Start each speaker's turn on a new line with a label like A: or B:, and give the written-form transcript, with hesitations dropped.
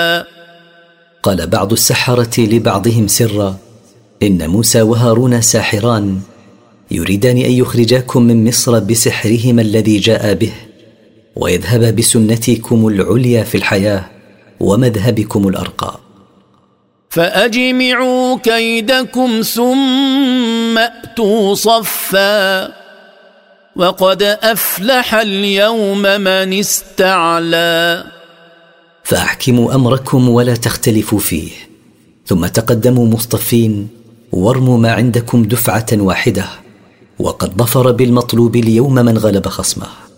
A: قال بعض السحرة لبعضهم سرا: إن موسى وهارون ساحران يريدان أن يخرجاكم من مصر بسحرهما الذي جاء به، ويذهب بسنتكم العليا في الحياة ومذهبكم الأرقى.
B: فأجمعوا كيدكم ثم أتوا صفا وقد أفلح اليوم من استعلى.
A: فأحكموا أمركم ولا تختلفوا فيه، ثم تقدموا مصطفين وارموا ما عندكم دفعة واحدة، وقد ظفر بالمطلوب اليوم من غلب خصمه.